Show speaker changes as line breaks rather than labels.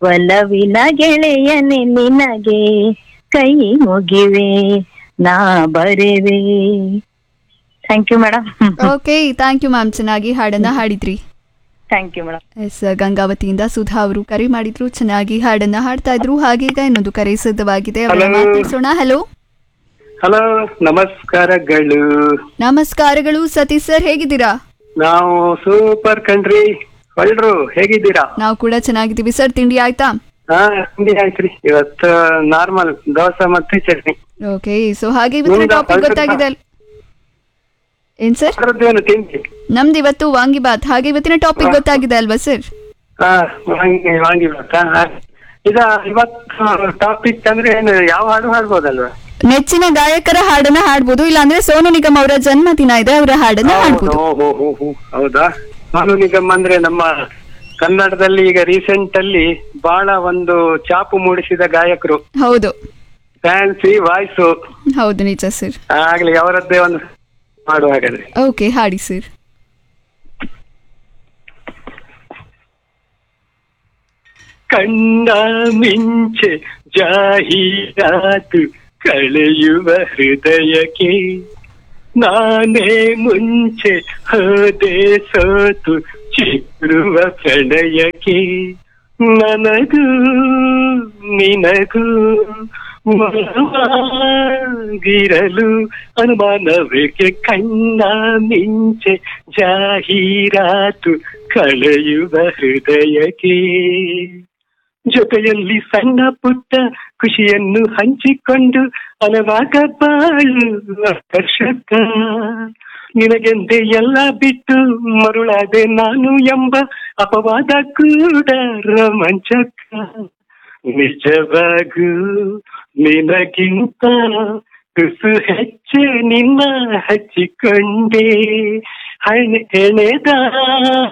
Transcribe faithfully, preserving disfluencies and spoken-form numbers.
ಒಲವಿನ ಗೆಳೆಯನೆ ನಿನಗೆ ಕೈ ಮುಗಿವೆ ನಾ ಬರೆವೆ. Thank you madam.
Okay, thank you ma'am. ಚೆನ್ನಾಗಿ ಹಾಡನ್ನ ಹಾಡಿದ್ರಿ.
Thank you madam.
S, ಗಂಗಾವತಿಯಿಂದ Sudha ಅವರು ಕರೆ ಮಾಡಿದ್ರು, ಚೆನ್ನಾಗಿ ಹಾಡನ್ನ ಹಾಡ್ತಾ ಇದ್ರು. ಹಾಗೆ ಈಗ ಇನ್ನೊಂದು ಕರೆ ಸಿದ್ಧವಾಗಿದೆ, ಅವರ ಮಾತಾಡ್ಸೋಣ. ಹಲೋ
ಹಲೋ, ನಮಸ್ಕಾರಗಳು.
ನಮಸ್ಕಾರಗಳು ಸತೀಶ್ ಸರ್, ಹೇಗಿದ್ದೀರಾ?
ನಾವು ಸೂಪರ್ ಕಂಡ್ರಿ. ಒಳ್ರು ಹೇಗಿದ್ದೀರಾ?
ನಾವು ಕೂಡ ಚೆನ್ನಾಗಿದ್ದೀವಿ ಸರ್. ತಿಂಡಿ ಆಯ್ತಾ?
ಹಾ, ತಿಂಡಿ ಆಯ್ತ್ರಿ. ಇವತ್ತು ನಾರ್ಮಲ್ ದೋಸೆ ಮತ್ತೆ ಚಟ್ನಿ.
ಓಕೆ, ಸೊ ಹಾಗೆ ಇವತ್ತಿನ ಟಾಪಿಕ್ ಗೊತ್ತಾಗಿದೆ ಅಲ್- ಏನ್ ಸರ್?
ತಿಂಡಿ
ನಮ್ದು ಇವತ್ತು ವಾಂಗಿಬಾತ್. ಹಾಗೆ ಇವತ್ತಿನ ಟಾಪಿಕ್ ಗೊತ್ತಾಗಿದೆ ಅಲ್ವಾ ಸರ್?
ಹಾ, ವಾಂಗಿ ವಾಂಗಿಬಾತ. ಈಗ ಇವತ್ತು ಟಾಪಿಕ್ ಅಂದ್ರೆ ಏನು, ಯಾವ ಹಾಡು ಹಾಡ್ಬೋದಲ್ವಾ?
ನೆಚ್ಚಿನ ಗಾಯಕರ ಹಾಡನ್ನ ಹಾಡ್ಬೋದು, ಇಲ್ಲಾಂದ್ರೆ ಸೋನು ನಿಗಮ್ ಅವರ ಜನ್ಮದಿನ ಇದೆ, ಅವರ ಹಾಡನ್ನ ಹಾಡ್ಬೋದು.
ಹೌದಾ? ಸೋನು ನಿಗಮ್ ಅಂದ್ರೆ ನಮ್ಮ ಕನ್ನಡದಲ್ಲಿ ಈಗ ರೀಸೆಂಟ್ ಅಲ್ಲಿ ಬಹಳ ಒಂದು ಚಾಪು ಮೂಡಿಸಿದ ಗಾಯಕರು.
ಹೌದು,
ಫ್ಯಾನ್ಸಿ ವಾಯ್ಸು.
ಹೌದು, ನಿಜ ಸರ್.
ಆಗ್ಲಿ, ಅವರದ್ದೇ ಒಂದು ಹಾಡು ಹಾಗಾದ್ರೆ.
ಓಕೆ, ಹಾಡಿ ಸರ್.
ಕಣ್ಣ ಮಿಂಚೆ ಜಾಹೀರಾತು ಕಳೆಯುವ ಹೃದಯಕ್ಕೆ ನಾನೇ ಮುಂಚೆ ಹೋದೆ ಸೋತು ಚಿಗುರುವ ಪ್ರಣಯಕ್ಕೆ ನನಗೂ ನಿನಗೂ ಗಿರಲು ಅನುಮಾನವೇಕೆ ಕಣ್ಣ ಮಿಂಚೆ ಜಾಹೀರಾತು ಕಳೆಯುವ ಹೃದಯಕ್ಕೆ ಜೊತೆಯಲ್ಲಿ ಸಣ್ಣ ಪುಟ್ಟ ಖುಷಿಯನ್ನು ಹಂಚಿಕೊಂಡು ಅಲವಾಗ ಬಾಳು ಆಕರ್ಷಕ ನಿನಗೆಂದೇ ಎಲ್ಲ ಬಿಟ್ಟು ಮರುಳಾದೆ ನಾನು ಎಂಬ ಅಪವಾದ ಕೂಡ ರೋಮಾಂಚಕ ನಿಜವಾಗೂ ನಿನಗಿಂತ ತುಸು ಹೆಚ್ಚು ನಿನ್ನ ಹಚ್ಚಿಕೊಂಡೆ ಹಣೆ ಹೆಣೆದ